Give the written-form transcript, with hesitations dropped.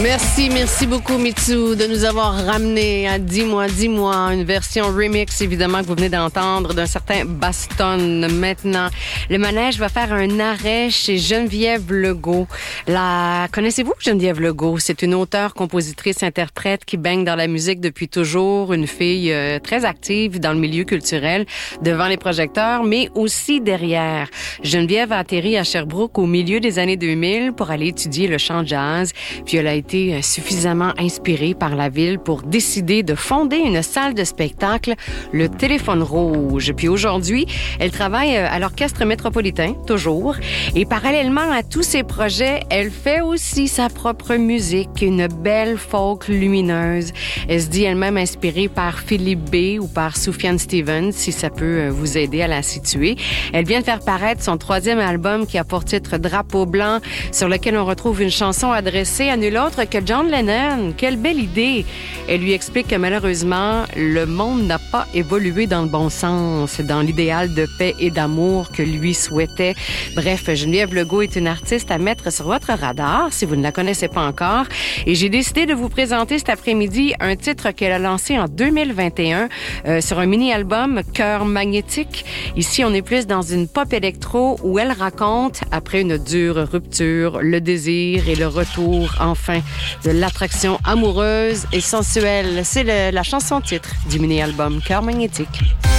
Merci beaucoup Mitsu de nous avoir ramené à Dis-moi, une version remix évidemment que vous venez d'entendre d'un certain Baston. Maintenant, le manège va faire un arrêt chez Geneviève Legault. Connaissez-vous Geneviève Legault? C'est une auteure, compositrice, interprète qui baigne dans la musique depuis toujours, une fille très active dans le milieu culturel, devant les projecteurs, mais aussi derrière. Geneviève a atterri à Sherbrooke au milieu des années 2000 pour aller étudier le chant jazz, puis elle a été suffisamment inspirée par la ville pour décider de fonder une salle de spectacle, le Téléphone Rouge. Puis aujourd'hui, elle travaille à l'Orchestre métropolitain, toujours. Et parallèlement à tous ses projets, elle fait aussi sa propre musique, une belle folk lumineuse. Elle se dit elle-même inspirée par Philippe B. ou par Sufjan Stevens, si ça peut vous aider à la situer. Elle vient de faire paraître son 3e album qui a pour titre Drapeau blanc, sur lequel on retrouve une chanson adressée à nul autre que John Lennon. Quelle belle idée! Elle lui explique que malheureusement, le monde n'a pas évolué dans le bon sens, dans l'idéal de paix et d'amour que lui souhaitait. Bref, Geneviève Legault est une artiste à mettre sur votre radar si vous ne la connaissez pas encore. Et j'ai décidé de vous présenter cet après-midi un titre qu'elle a lancé en 2021 sur un mini-album Cœur magnétique. Ici, on est plus dans une pop électro où elle raconte, après une dure rupture, le désir et le retour, enfin, de l'attraction amoureuse et sensuelle. C'est la chanson titre du mini-album Cœur magnétique.